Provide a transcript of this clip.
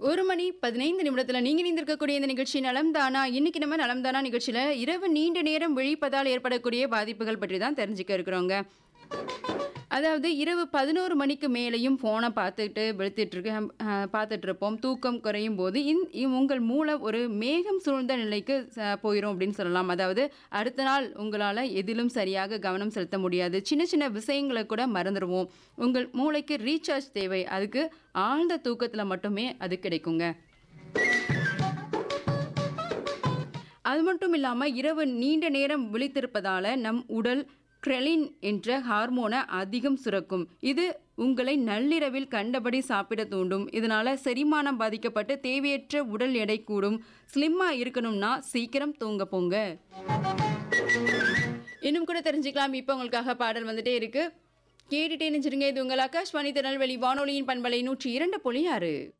1 மணி 15 நிமிடத்துல நீங்க இணைந்திருக்கக்கூடிய இந்த நிகழ்ச்சி நலம் தானா. இன்னைக்கு நம்ம நலம் தானா நிகழ்ச்சியில இரவு நீண்ட நேரம் விழிப்பதால் ஏற்படக்கூடிய பாதிப்புகள் பற்றி தான் தெரிஞ்சுக்க இருக்கிறோங்க. அதாவது இரவு 11 மணிக்கு மேலேயும் ஃபோனை பார்த்துட்டு இருப்போம். தூக்கம் குறையும் போது உங்கள் மூளை ஒரு மேகம் சூழ்ந்த நிலைக்கு போயிடும் அப்படின்னு சொல்லலாம். அதாவது அடுத்த நாள் உங்களால் எதிலும் சரியாக கவனம் செலுத்த முடியாது. சின்ன சின்ன விஷயங்களை கூட மறந்துடுவோம். உங்கள் மூளைக்கு ரீசார்ஜ் தேவை. அதுக்கு ஆழ்ந்த தூக்கத்தில் மட்டுமே அது கிடைக்குங்க. அது மட்டும் இல்லாமல் இரவு நீண்ட நேரம் விழித்திருப்பதால நம் உடல் கிரெலின் என்ற ஹார்மோனை அதிகம் சுரக்கும். இது உங்களை நள்ளிரவில் கண்டபடி சாப்பிட தூண்டும். இதனால செரிமானம் பாதிக்கப்பட்டு தேவையற்ற உடல் எடை கூடும். ஸ்லிம்மா இருக்கணும்னா சீக்கிரம் தூங்க போங்க. இன்னும் கூட தெரிஞ்சுக்கலாம். இப்போ உங்களுக்காக பாடல் வந்துட்டே இருக்கு. கேட்டுட்டே நினைச்சிருங்க. இது உங்கள் ஆகாஷ்வாணி திருநெல்வேலி வானொலியின் பண்பலை 102.6.